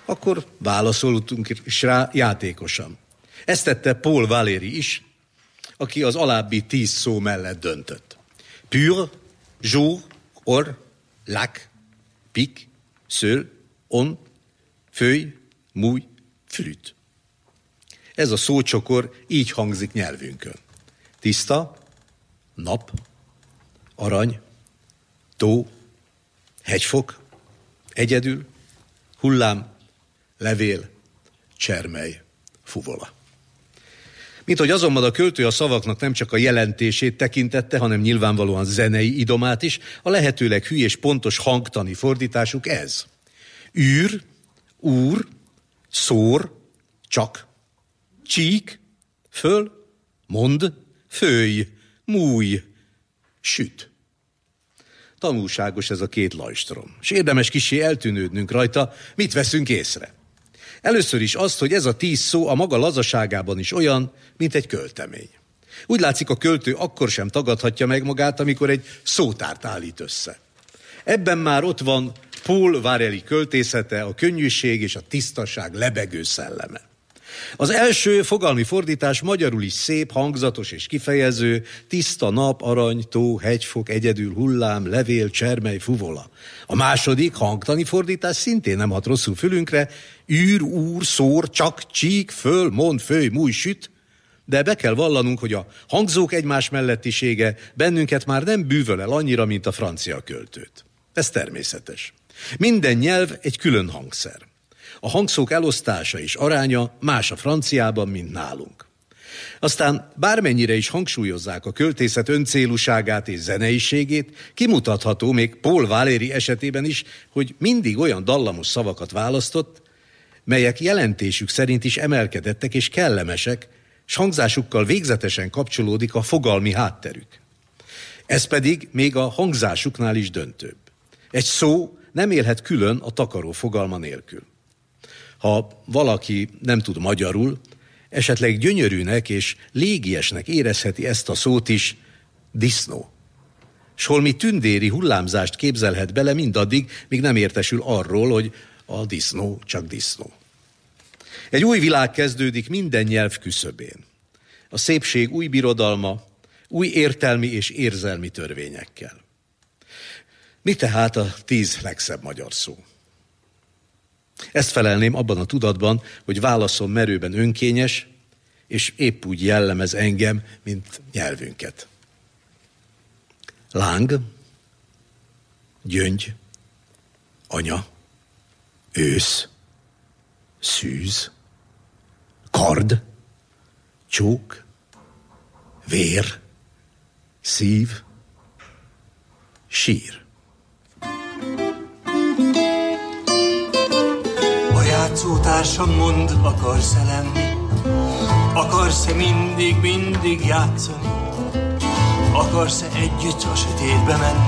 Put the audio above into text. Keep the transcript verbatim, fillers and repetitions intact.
Akkor válaszoltunk is rá játékosan. Ezt tette Paul Valéry is, aki az alábbi tíz szó mellett döntött. Pur, jour, or, lac, pic, seul, on, feuille, mouille, flûte. Ez a szócsokor így hangzik nyelvünkön. Tiszta, nap, arany, tó, hegyfok, egyedül, hullám, levél, csermely, fuvola. Mint hogy azonban a költő a szavaknak nem csak a jelentését tekintette, hanem nyilvánvalóan zenei idomát is, a lehetőleg hű és pontos hangtani fordításuk ez. Űr, úr, szór, csak, csík, föl, mond, főj, múj, süt. Tanulságos ez a két lajstrom, és érdemes kissé eltűnődnünk rajta, mit veszünk észre. Először is azt, hogy ez a tíz szó a maga lazaságában is olyan, mint egy költemény. Úgy látszik, a költő akkor sem tagadhatja meg magát, amikor egy szótárt állít össze. Ebben már ott van Paul Valéry költészete, a könnyűség és a tisztaság lebegő szelleme. Az első fogalmi fordítás magyarul is szép, hangzatos és kifejező, tiszta nap, arany, tó, hegyfok, egyedül, hullám, levél, csermely, fuvola. A második hangtani fordítás szintén nem hat rosszul fülünkre, űr, úr, szór, csak, csík, föl, mond, főj, múj, süt, de be kell vallanunk, hogy a hangzók egymás mellettisége bennünket már nem bűvöl el annyira, mint a francia költőt. Ez természetes. Minden nyelv egy külön hangszer. A hangszók elosztása és aránya más a franciában, mint nálunk. Aztán bármennyire is hangsúlyozzák a költészet öncélúságát és zeneiségét, kimutatható még Paul Valéry esetében is, hogy mindig olyan dallamos szavakat választott, melyek jelentésük szerint is emelkedettek és kellemesek, s hangzásukkal végzetesen kapcsolódik a fogalmi hátterük. Ez pedig még a hangzásuknál is döntőbb. Egy szó nem élhet külön a takaró fogalma nélkül. Ha valaki nem tud magyarul, esetleg gyönyörűnek és légiesnek érezheti ezt a szót is, disznó. S holmi tündéri hullámzást képzelhet bele mindaddig, míg nem értesül arról, hogy a disznó csak disznó. Egy új világ kezdődik minden nyelv küszöbén. A szépség új birodalma, új értelmi és érzelmi törvényekkel. Mi tehát a tíz legszebb magyar szó? Ezt felelném abban a tudatban, hogy válaszom merőben önkényes, és épp úgy jellemez engem, mint nyelvünket. Láng, gyöngy, anya, ősz, szűz, kard, csók, vér, szív, sír. A játszótársam, mond, akarsz-e lenni? Akarsz-e mindig, mindig játszani? Akarsz-e együtt a sötétbe menni?